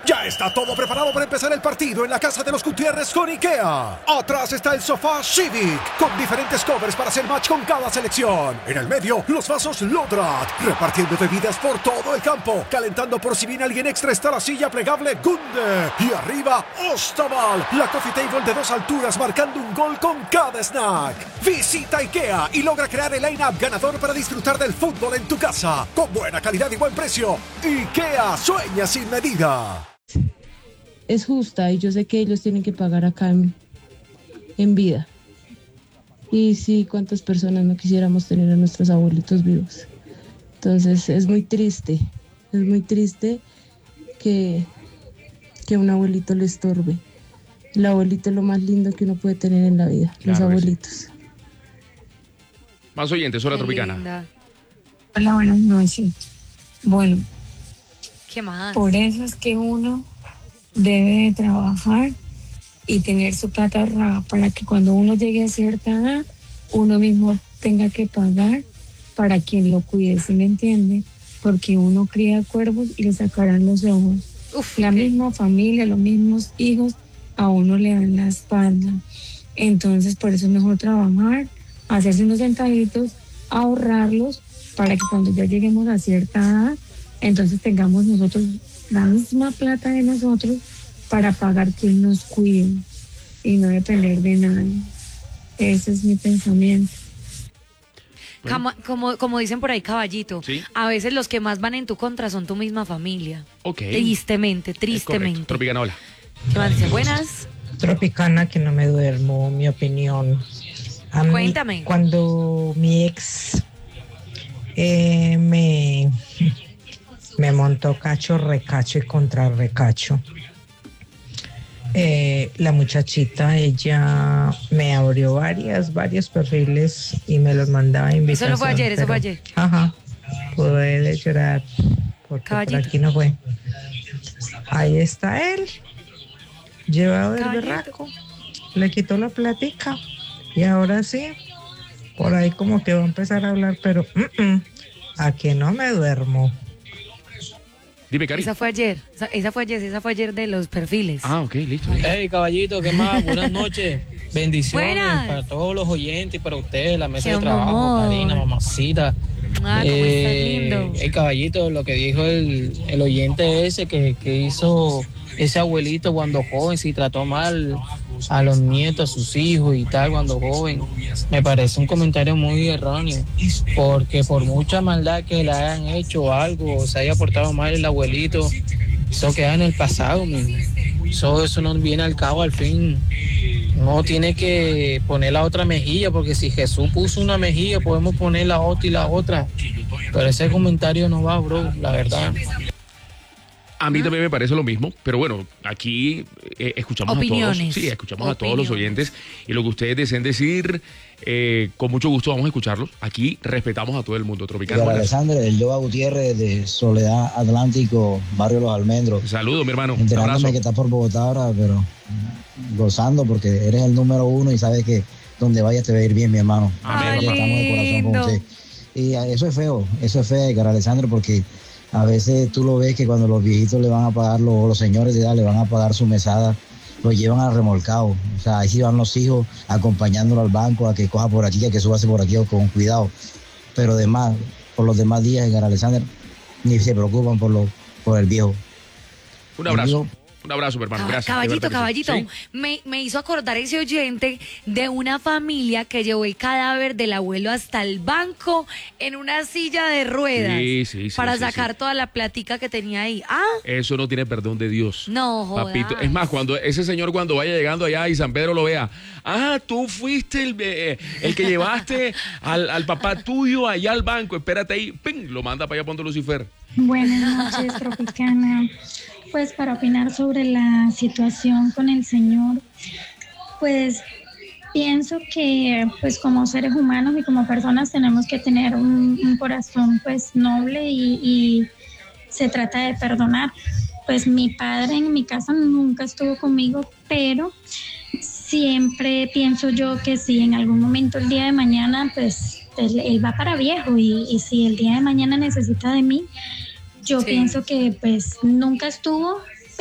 Ya está todo preparado para empezar el partido en la casa de los Gutiérrez con IKEA. Atrás está el sofá Civic, con diferentes covers para hacer match con cada selección. En el medio, los vasos Lodrat, repartiendo bebidas por todo el campo. Calentando por si viene alguien extra está la silla plegable Gunde. Y arriba, Ostaval, la coffee table de 2 alturas marcando un gol con cada snack. Visita IKEA y logra crear el line-up ganador para disfrutar del fútbol en tu casa. Con buena calidad y buen precio. IKEA, sueña sin medida. Es justa y yo sé que ellos tienen que pagar acá en vida. Y sí, cuántas personas no quisiéramos tener a nuestros abuelitos vivos. Entonces es muy triste que un abuelito le estorbe. El abuelito es lo más lindo que uno puede tener en la vida, claro, los abuelitos. Sí. Más oyentes, hora tropicana. Linda. Hola, buenas noches. Bueno, ¿qué más? Por eso es que uno debe de trabajar y tener su plata ahorrada para que cuando uno llegue a cierta edad, uno mismo tenga que pagar para quien lo cuide, ¿sí me entiende? Porque uno cría cuervos y le sacarán los ojos. La misma familia, los mismos hijos, a uno le dan la espalda. Entonces, por eso es mejor trabajar, hacerse unos centavitos, ahorrarlos, para que cuando ya lleguemos a cierta edad, entonces tengamos nosotros la misma plata de nosotros para pagar quien nos cuide y no depender de nadie. Ese es mi pensamiento. Como dicen por ahí, caballito, ¿sí? A veces los que más van en tu contra son tu misma familia. Tristemente. Tropicana, hola. ¿Qué más dice? Buenas. Tropicana, que no me duermo, mi opinión. Cuéntame. Cuando mi ex me montó cacho, recacho y contra recacho, la muchachita, ella me abrió varios perfiles y me los mandaba a invitación. Eso fue ayer. Ajá, pude llorar porque Caballito. por aquí no fue. Ahí está él, llevado del berraco, le quitó la platica y ahora sí, por ahí como que va a empezar a hablar, pero a que no me duermo. Dime, Cari. Esa fue ayer de los perfiles. Ah, ok, listo. Hey, caballito, ¿qué más? Buenas noches. Bendiciones Buenas. para todos los oyentes y para ustedes, la mesa Qué de trabajo, amor. Karina, mamacita. ¿Cómo estás, lindo? El caballito, lo que dijo el oyente ese que hizo ese abuelito cuando joven, si trató mal a los nietos, a sus hijos y tal cuando joven, me parece un comentario muy erróneo, porque por mucha maldad que le hayan hecho algo o se haya portado mal el abuelito, eso queda en el pasado, eso no viene al cabo al fin. No tiene que poner la otra mejilla, porque si Jesús puso una mejilla podemos poner la otra y la otra, pero ese comentario no va, bro, la verdad. A mí también me parece lo mismo, pero bueno, aquí escuchamos Opiniones. a todos. Sí, escuchamos a todos los oyentes y lo que ustedes deseen decir, con mucho gusto vamos a escucharlos. Aquí respetamos a todo el mundo. Tropicana. Alexander, el Yoba Gutiérrez de Soledad Atlántico, Barrio Los Almendros. Saludos, mi hermano. Enterándome que estás por Bogotá ahora, pero gozando porque eres el número 1 y sabes que donde vayas te va a ir bien, mi hermano. Amén. Estamos de corazón con usted. Y eso es feo, Edgar Alexander, porque a veces tú lo ves que cuando los viejitos le van a pagar, los señores de edad le van a pagar su mesada, lo llevan al remolcado. O sea, ahí sí van los hijos acompañándolo al banco a que coja por aquí, a que subase por aquí con cuidado. Pero además, por los demás días, Edgar Alexander, ni se preocupan por el viejo. Un abrazo. Un abrazo, mi hermano. Gracias. Caballito, ¿sí? me hizo acordar ese oyente de una familia que llevó el cadáver del abuelo hasta el banco en una silla de ruedas para sacar toda la platica que tenía ahí. Eso no tiene perdón de Dios. No, jodas. Papito, es más, cuando ese señor cuando vaya llegando allá y San Pedro lo vea, tú fuiste el que llevaste al papá tuyo allá al banco, espérate ahí, ¡ping! Lo manda para allá, ponte Lucifer. Buenas noches, Tropicana. Pues para opinar sobre la situación con el señor, pues pienso que pues como seres humanos y como personas tenemos que tener un corazón pues noble y se trata de perdonar. Pues mi padre en mi casa nunca estuvo conmigo, pero siempre pienso yo que si en algún momento el día de mañana pues él va para viejo y si el día de mañana necesita de mí, yo pienso que pues nunca estuvo